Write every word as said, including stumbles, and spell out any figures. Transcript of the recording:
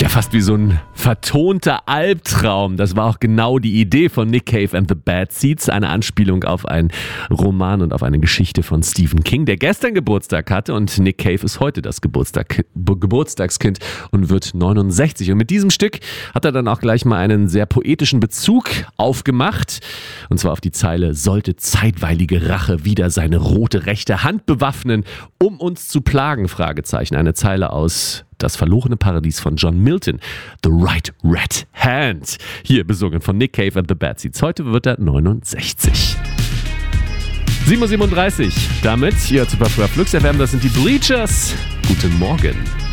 fast wie so ein vertonter Albtraum. Das war auch genau die Idee von Nick Cave and the Bad Seeds, eine Anspielung auf einen Roman und auf eine Geschichte von Stephen King, der gestern Geburtstag hatte, und Nick Cave ist heute das Geburtstag, Geburtstagskind und wird neunundsechzig. Und mit diesem Stück hat er dann auch gleich mal einen sehr poetischen Bezug aufgemacht, und zwar auf die Zeile: Sollte zeitweilige Rache wieder seine rote rechte Hand bewaffnen, um uns zu plagen? Fragezeichen. Eine Zeile aus Das verlorene Paradies von John Milton. The Right Red Hand. Hier besungen von Nick Cave and the Bad Seeds. Heute wird er neunundsechzig. sieben Uhr siebenunddreißig. Damit, ihr Superfluer Flux erwärmen, das sind die Bleachers. Guten Morgen.